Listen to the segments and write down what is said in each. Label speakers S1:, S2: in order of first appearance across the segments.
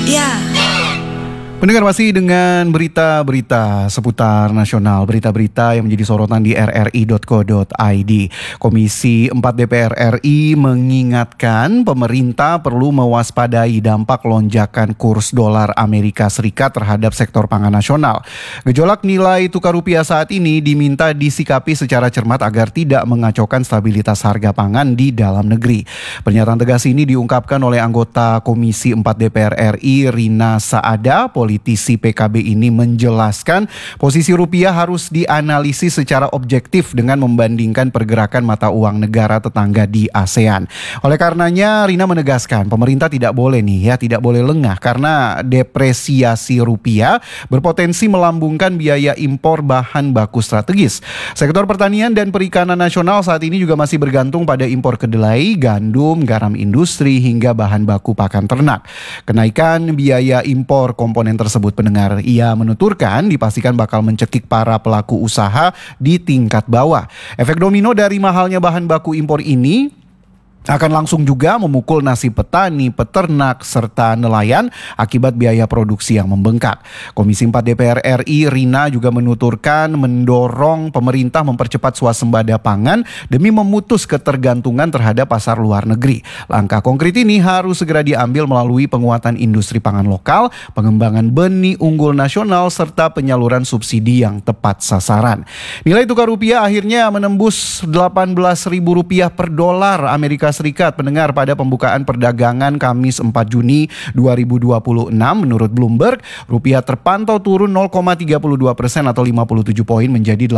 S1: Ya,
S2: Pendengar masih dengan berita-berita seputar nasional, berita-berita yang menjadi sorotan di rri.co.id. Komisi 4 DPR RI mengingatkan pemerintah perlu mewaspadai dampak lonjakan kurs dolar Amerika Serikat terhadap sektor pangan nasional. Gejolak nilai tukar rupiah saat ini diminta disikapi secara cermat agar tidak mengacaukan stabilitas harga pangan di dalam negeri. Pernyataan tegas ini diungkapkan oleh anggota Komisi 4 DPR RI Rina Saada. Politisi PKB ini menjelaskan posisi rupiah harus dianalisis secara objektif dengan membandingkan pergerakan mata uang negara tetangga di ASEAN. Oleh karenanya Rina menegaskan pemerintah tidak boleh lengah karena depresiasi rupiah berpotensi melambungkan biaya impor bahan baku strategis. Sektor pertanian dan perikanan nasional saat ini juga masih bergantung pada impor kedelai, gandum, garam industri hingga bahan baku pakan ternak. Kenaikan biaya impor komponen tersebut, pendengar, ia menuturkan dipastikan bakal mencekik para pelaku usaha di tingkat bawah. Efek domino dari mahalnya bahan baku impor ini akan langsung juga memukul nasib petani, peternak, serta nelayan akibat biaya produksi yang membengkak. Komisi 4 DPR RI Rina juga menuturkan mendorong pemerintah mempercepat swasembada pangan demi memutus ketergantungan terhadap pasar luar negeri. Langkah konkret ini harus segera diambil melalui penguatan industri pangan lokal, pengembangan benih unggul nasional, serta penyaluran subsidi yang tepat sasaran. Nilai tukar rupiah akhirnya menembus Rp18.000 per dolar Amerika Serikat, pendengar, pada pembukaan perdagangan Kamis 4 Juni 2026. Menurut Bloomberg, rupiah terpantau turun 0,32% atau 57 poin menjadi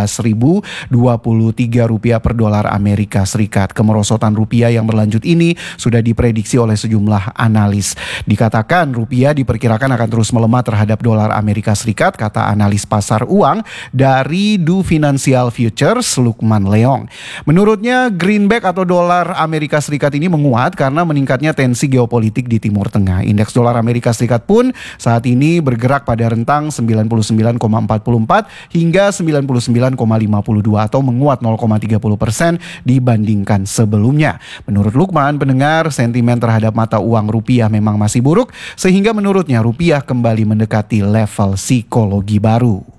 S2: Rp18.023 per dolar Amerika Serikat. Kemerosotan rupiah yang berlanjut ini sudah diprediksi oleh sejumlah analis. Dikatakan rupiah diperkirakan akan terus melemah terhadap dolar Amerika Serikat, kata analis pasar uang dari Du Financial Futures, Lukman Leong. Menurutnya, greenback atau dolar Amerika Serikat ini menguat karena meningkatnya tensi geopolitik di Timur Tengah. Indeks dolar Amerika Serikat pun saat ini bergerak pada rentang 99,44 hingga 99,52 atau menguat 0,30% dibandingkan sebelumnya. Menurut Lukman, pendengar, sentimen terhadap mata uang rupiah memang masih buruk sehingga menurutnya rupiah kembali mendekati level psikologi baru.